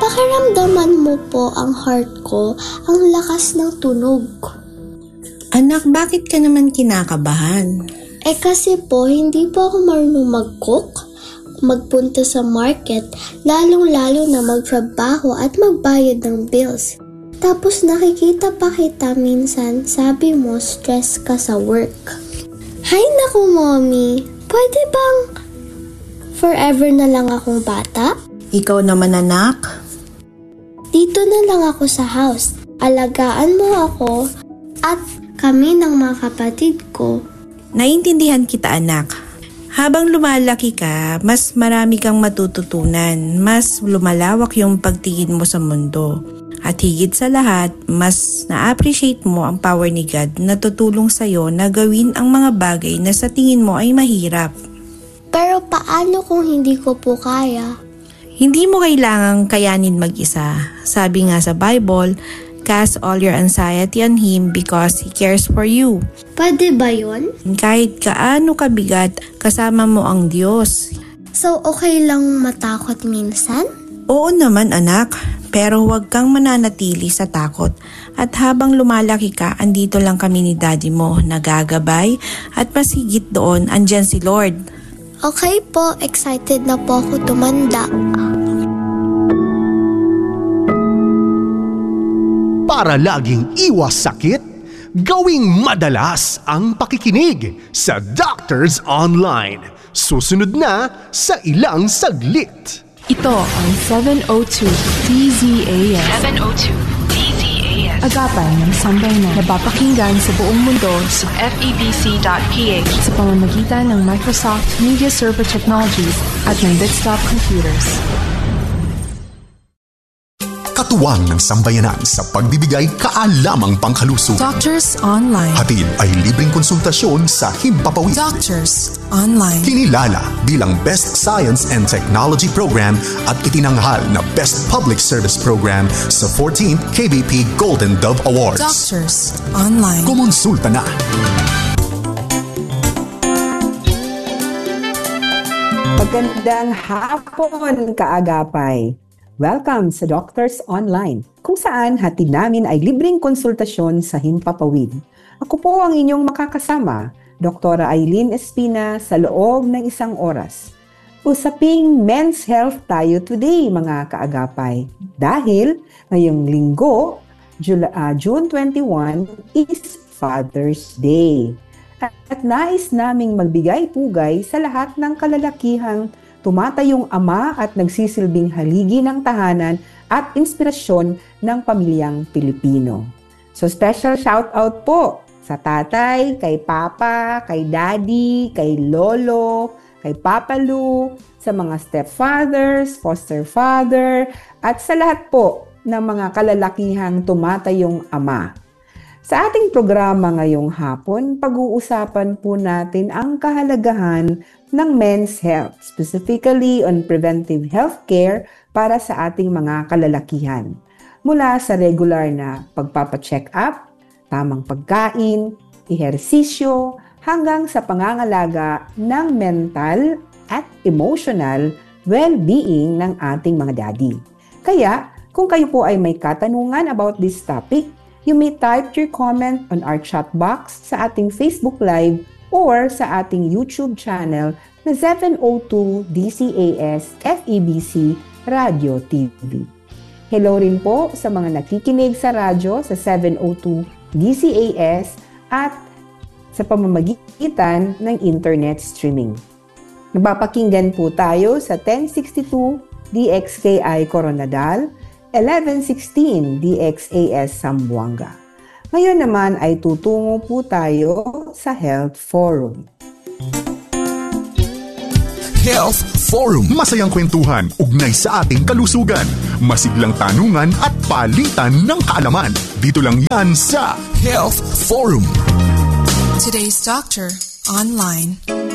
Pakiramdaman mo po ang heart ko, ang lakas ng tunog. Anak, bakit ka naman kinakabahan? Kasi po, hindi po ako marunong mag-cook, magpunta sa market, lalong-lalo na magtrabaho at magbayad ng bills. Tapos nakikita pa kita minsan, sabi mo stress ka sa work. Hay naku, Mommy, pwede bang forever na lang akong bata? Ikaw naman, anak. Dito na lang ako sa house. Alagaan mo ako at kami ng mga kapatid ko. Naintindihan kita, anak. Habang lumalaki ka, mas marami kang matututunan. Mas lumalawak yung pagtingin mo sa mundo. At higit sa lahat, mas na-appreciate mo ang power ni God na tutulong sa'yo na gawin ang mga bagay na sa tingin mo ay mahirap. Pero paano kung hindi ko po kaya? Hindi mo kailangang kayanin mag-isa. Sabi nga sa Bible, cast all your anxiety on Him because He cares for you. Pwede ba yun? Kahit kaano kabigat, kasama mo ang Diyos. So okay lang matakot minsan? Oo naman, anak. Pero huwag kang mananatili sa takot. At habang lumalaki ka, andito lang kami ni Daddy mo, nagagabay. At mas higit doon, andyan si Lord. Okay po, excited na po ako tumanda. Para laging iwas sakit, gawing madalas ang pakikinig sa Doctors Online. Susunod na sa ilang saglit. Ito ang 702 DZAS. 702 DZAS. Agapan ng sambayanan na napapakinggan sa buong mundo sa FEBC.ph sa pamamagitan ng Microsoft Media Server Technologies at ng desktop computers. Katuwang ng sambayanan sa pagbibigay kaalamang pangkalusugan. Doctors Online. Hatid ay libreng konsultasyon sa Himpapawid. Doctors Online. Kinilala bilang Best Science and Technology Program at itinanghal na Best Public Service Program sa 14th KBP Golden Dove Awards. Doctors Online. Kumonsulta na. Magandang hapon, kaagapay. Welcome sa Doctors Online, kung saan hatid namin ay libreng konsultasyon sa Himpapawid. Ako po ang inyong makakasama, Dr. Aileen Espina, sa loob ng 1 oras. Usaping men's health tayo today, mga kaagapay. Dahil ngayong linggo, June 21, is Father's Day. At nais naming magbigay pugay sa lahat ng kalalakihang tumatayong ama at nagsisilbing haligi ng tahanan at inspirasyon ng pamilyang Pilipino. So special shout out po sa tatay, kay papa, kay daddy, kay lolo, kay Papa Lu, sa mga stepfathers, foster father, at sa lahat po ng mga kalalakihang tumatayong ama. Sa ating programa ngayong hapon, pag-uusapan po natin ang kahalagahan ng men's health, specifically on preventive healthcare para sa ating mga kalalakihan. Mula sa regular na pagpapacheck up, tamang pagkain, ehersisyo, hanggang sa pangangalaga ng mental at emotional well-being ng ating mga daddy. Kaya, kung kayo po ay may katanungan about this topic, you may type your comment on our chat box sa ating Facebook Live or sa ating YouTube channel na 702 DCAS FEBC Radio TV. Hello rin po sa mga nakikinig sa radyo sa 702 DCAS at sa pamamagitan ng internet streaming. Napapakinggan po tayo sa 1062 DXKI Coronadal, 1116 DXAS Zamboanga. Ngayon naman ay tutungo po tayo sa Health Forum. Health Forum. Masayang kwentuhan, ugnay sa ating kalusugan. Masiglang tanungan at palitan ng kaalaman. Dito lang yan sa Health Forum. Today's Doctor Online.